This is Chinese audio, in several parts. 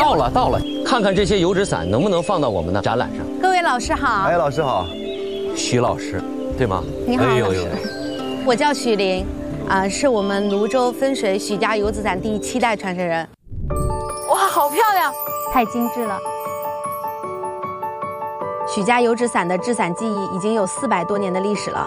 到了，看看这些油纸伞能不能放到我们的展览上。 各位老师好。 哎，老师好。 徐老师，对吗？ 你好，老师。我叫许玲，是我们泸州分水许家油纸伞第7代传承人。哇，好漂亮，太精致了。许家油纸伞的制伞技艺已经有400多年的历史了，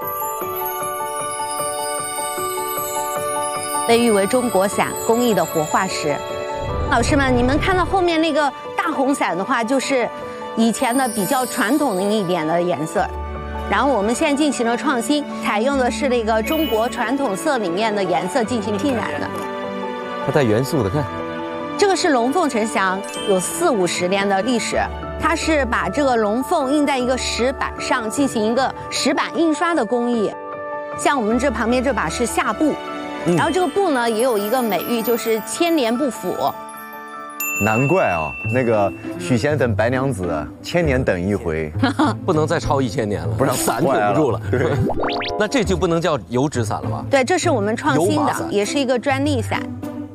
被誉为中国伞工艺的活化石。老师们，你们看到后面那个大红伞的话，就是以前的比较传统一点的颜色。然后我们现在进行了创新，采用的是那个中国传统色里面的颜色进行浸染的。 它带元素的，看。 这个是龙凤呈祥，有40-50年的历史。它是把这个龙凤印在一个石板上，进行一个石板印刷的工艺。像我们这旁边这把是夏布，然后这个布呢也有一个美誉，就是千年不腐。 难怪啊，那个许仙等白娘子1000年等一回， 不能再超1000年了， 不然伞顶不住了。 对， 那这就不能叫油纸伞了吧？ 对，这是我们创新的，也是一个专利伞。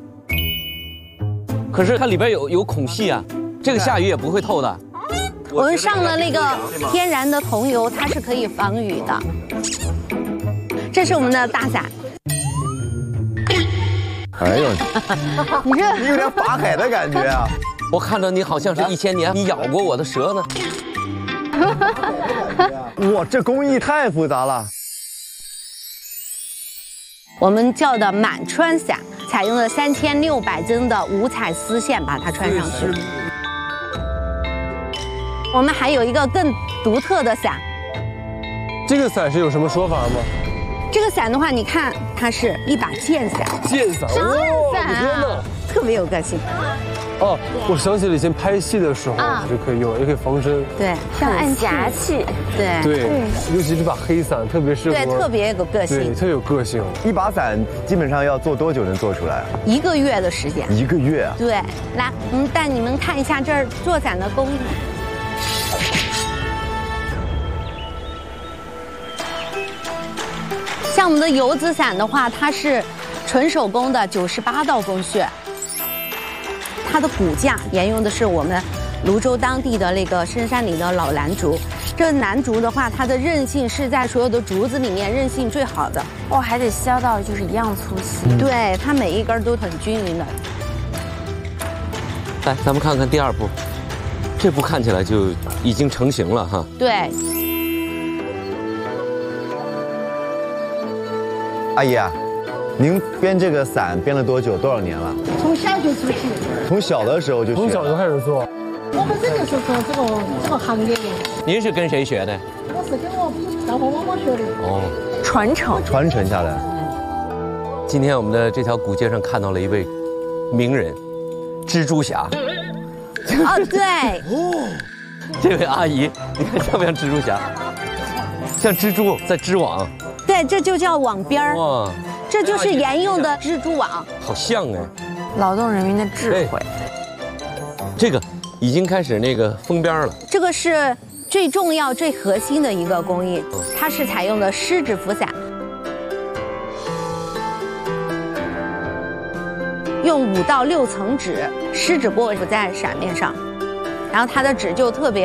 可是它里边有孔隙啊，这个下雨也不会透的。 我们上了那个天然的桐油，它是可以防雨的。这是我们的大伞。 哎呦， 你有点法海的感觉啊！ 我看着你好像是1000年，你咬过我的舌呢。 哇，这工艺太复杂了。 我们叫的满穿伞，采用了3600针的五彩丝线把它穿上去。我们还有一个更独特的伞。 这个伞是有什么说法吗？ 这个伞的话，你看它是一把剑伞。 剑伞，哇，天哪， 特别有个性。 哦，我想起了以前拍戏的时候就可以用，也可以防身。 对，像按夹器。 对，尤其是把黑伞特别适合。 对，特别有个性。 对，特有个性。 一把伞基本上要做多久能做出来 ？1个月的时间。 1个月啊？ 对，来，我们带你们看一下这儿做伞的工艺。像我们的油纸伞的话，它是纯手工的98道工序。它的骨架沿用的是我们泸州当地的那个深山里的老楠竹。这楠竹的话，它的韧性是在所有的竹子里面韧性最好的。 哦，还得削到就是一样粗细。 对，它每一根都很均匀的。 来，咱们看看第2步，这步看起来就已经成型了哈。 对。 阿姨啊，您编这个伞编了多久？多少年了？ 从小就出去。 从小的时候就学。 从小就开始做。 我们这个是做这个行业的。 您是跟谁学的？ 我是跟我爸爸妈妈学的。 哦， 传承下来。 今天我们的这条古街上看到了一位名人，蜘蛛侠。 哦，对。 哦，这位阿姨，你看像不像蜘蛛侠？像蜘蛛在织网。 对，这就叫网边儿。 哇， 这就是沿用的蜘蛛网。 好像哎， 劳动人民的智慧。 这个已经开始那个封边了。 这个是最重要、最核心的一个工艺，它是采用的湿纸浮伞，用5到6层纸湿纸布浮在伞面上，然后它的纸就特别